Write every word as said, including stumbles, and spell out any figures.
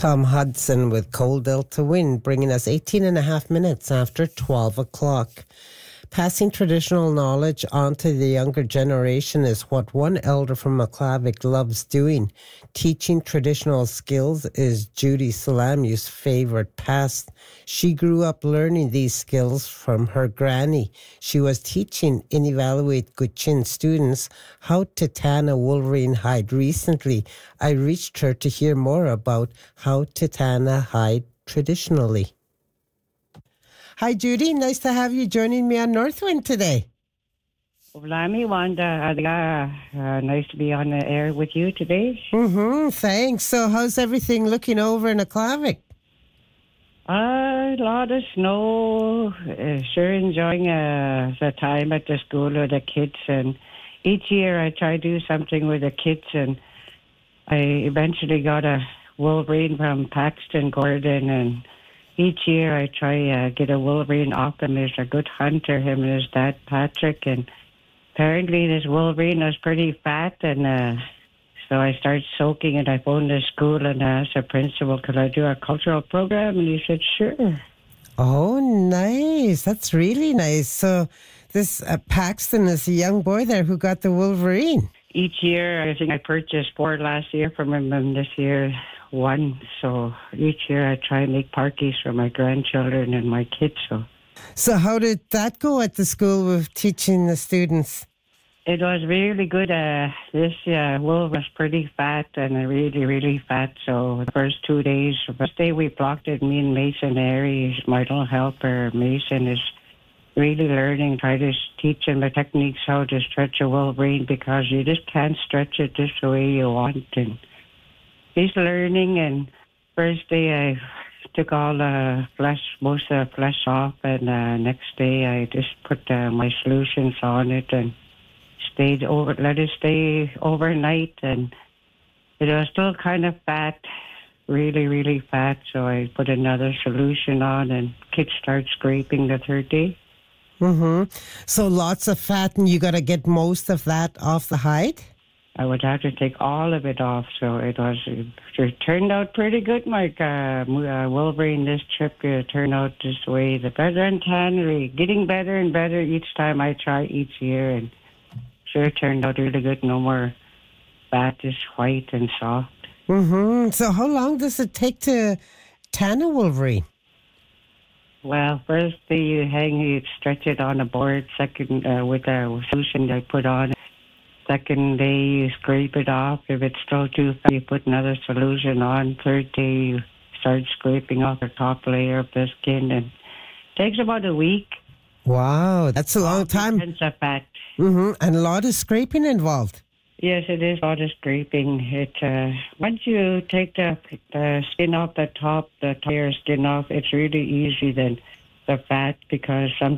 Tom Hudson with Cold Delta Wind, bringing us eighteen and a half minutes after twelve o'clock. Passing traditional knowledge on to the younger generation is what one elder from McClavic loves doing. Teaching traditional skills is Judy Salamu's favorite past. She grew up learning these skills from her granny. She was teaching Inevaluate Gutchin students how to tan a wolverine hide recently. I reached her to hear more about how to tan a hide traditionally. Hi, Judy. Nice to have you joining me on Northwind today. Lami, Wanda, uh, uh, nice to be on the air with you today. Mm-hmm. Thanks. So how's everything looking over in Aklavik? Uh, a lot of snow. Uh, sure enjoying uh, the time at the school with the kids. And each year I try to do something with the kids. And I eventually got a wolverine from Paxton Gordon, and each year I try to uh, get a wolverine off him. There's a good hunter, him and his dad, Patrick. And apparently this wolverine was pretty fat. And uh, so I started soaking it. I phoned the school and asked the principal, could I do a cultural program? And he said, sure. Oh, nice. That's really nice. So this uh, Paxton is a young boy there who got the wolverine. Each year, I think I purchased four last year from him, and this year one. So each year I try and make parties for my grandchildren and my kids. So, so how did that go at the school with teaching the students? It was really good. Uh, this uh, wolf was pretty fat and really, really fat. So the first two days, the first day we blocked it, me and Mason Airy, my little helper, Mason, is really learning, try to teach him the techniques how to stretch a wolverine, because you just can't stretch it just the way you want. And he's learning, and first day I took all the flesh, most of the flesh off, and uh, next day I just put uh, my solutions on it and stayed over, let it stay overnight, and it was still kind of fat, really, really fat, so I put another solution on, and kids start scraping the third day. Mm-hmm. So lots of fat, and you got to get most of that off the hide? I would have to take all of it off, so it was it turned out pretty good. My uh, wolverine this trip uh, turned out this way. The better and tannery, getting better and better each time I try each year, and sure turned out really good. No more fat, just white and soft. Mm-hmm. So how long does it take to tan a wolverine? Well, first day you hang, you stretch it on a board. Second, uh, with a solution I put on. Second day, you scrape it off. If it's still too fat, you put another solution on. Third day, you start scraping off the top layer of the skin. And it takes about a week. Wow, that's a long time. Tons of fat. Mm-hmm. And a lot of scraping involved. Yes, it is a lot of scraping. It uh, once you take the, the skin off the top, the tire skin off, it's really easy then the fat, because some